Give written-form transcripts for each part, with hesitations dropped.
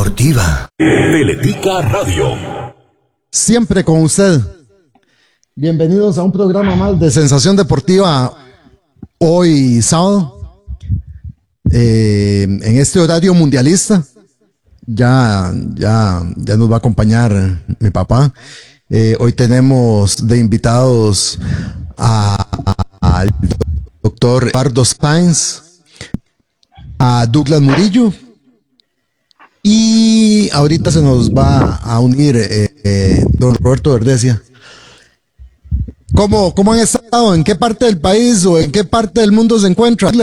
Deportiva. Teletica Radio. Siempre con usted. Bienvenidos a un programa más de Sensación Deportiva. Hoy sábado, en este horario mundialista, ya nos va a acompañar mi papá. Hoy tenemos de invitados al doctor Eduardo Sáenz, a Douglas Murillo, y ahorita se nos va a unir don Roberto Verdecia. ¿Cómo han estado? ¿En qué parte del país o en qué parte del mundo se encuentran?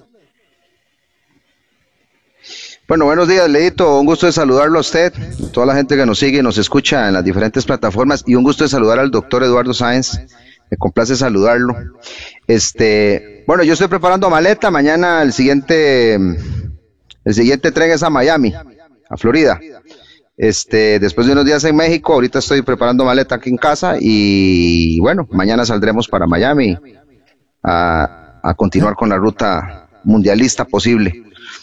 Bueno, buenos días, Leito. Un gusto de saludarlo a usted, toda la gente que nos sigue y nos escucha en las diferentes plataformas, y un gusto de saludar al doctor Eduardo Sáenz. Me complace saludarlo. Bueno, yo estoy preparando maleta. Mañana el siguiente tren es a Miami, a Florida. Después de unos días en México, ahorita estoy preparando maleta aquí en casa y bueno, mañana saldremos para Miami a continuar con la ruta mundialista posible.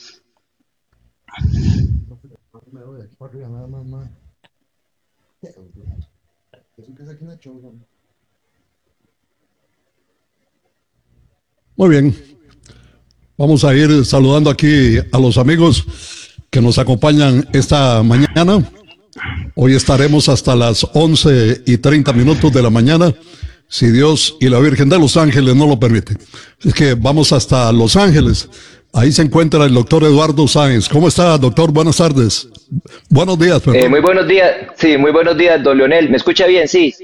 Muy bien, vamos a ir saludando aquí a los amigos que nos acompañan esta mañana. Hoy estaremos hasta las 11:30 de la mañana, si Dios y la Virgen de Los Ángeles no lo permiten. Es que vamos hasta Los Ángeles. Ahí se encuentra el doctor Eduardo Sáenz. ¿Cómo está, doctor? Buenas tardes. Buenos días. Muy buenos días. Sí, muy buenos días, don Leonel. ¿Me escucha bien? Sí.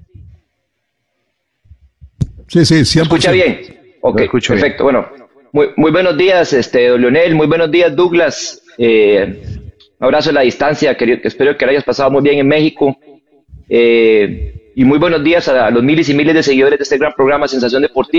Sí, 100%. ¿Me escucha bien? Ok, perfecto. Bien. Bueno, muy buenos días, don Leonel. Muy buenos días, Douglas. Un abrazo a la distancia. Espero que lo hayas pasado muy bien en México. Y muy buenos días a los miles y miles de seguidores de este gran programa Sensación Deportiva.